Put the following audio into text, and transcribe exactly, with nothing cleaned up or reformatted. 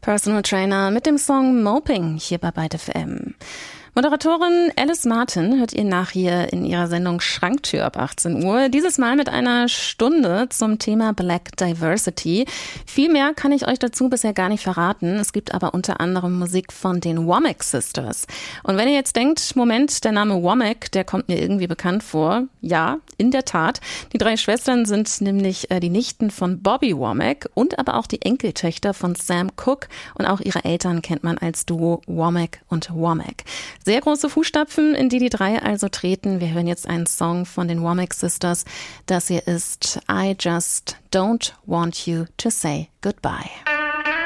Personal Trainer mit dem Song Moping hier bei Byte F M. Moderatorin Alice Martin hört ihr nach hier in ihrer Sendung Schranktür ab achtzehn Uhr. Dieses Mal mit einer Stunde zum Thema Black Diversity. Viel mehr kann ich euch dazu bisher gar nicht verraten. Es gibt aber unter anderem Musik von den Womack Sisters. Und wenn ihr jetzt denkt, Moment, der Name Womack, der kommt mir irgendwie bekannt vor. Ja, in der Tat. Die drei Schwestern sind nämlich äh, die Nichten von Bobby Womack und aber auch die Enkeltöchter von Sam Cooke. Und auch ihre Eltern kennt man als Duo Womack und Womack. Sehr große Fußstapfen, in die die drei also treten. Wir hören jetzt einen Song von den Womack Sisters. Das hier ist I Just Don't Want You to Say Goodbye.